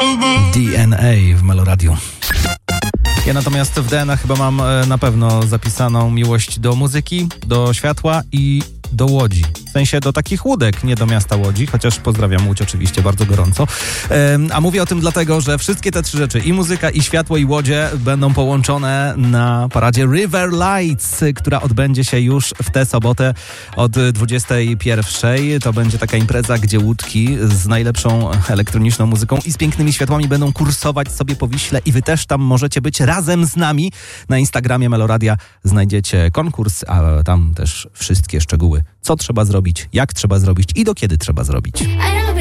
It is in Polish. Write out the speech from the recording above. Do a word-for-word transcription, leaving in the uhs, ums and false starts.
D N A w Meloradiu. Ja natomiast w D N A chyba mam na pewno zapisaną miłość do muzyki, do światła i do Łodzi. W sensie do takich łódek, nie do miasta Łodzi, chociaż pozdrawiam Łódź oczywiście bardzo gorąco. A mówię o tym dlatego, że wszystkie te trzy rzeczy, i muzyka, i światło, i łodzie będą połączone na paradzie River Lights, która odbędzie się już w tę sobotę od dwudziestej pierwszej. To będzie taka impreza, gdzie łódki z najlepszą elektroniczną muzyką i z pięknymi światłami będą kursować sobie po Wiśle i wy też tam możecie być razem z nami. Na Instagramie Meloradia znajdziecie konkurs, a tam też wszystkie szczegóły, co trzeba zrobić, jak trzeba zrobić i do kiedy trzeba zrobić.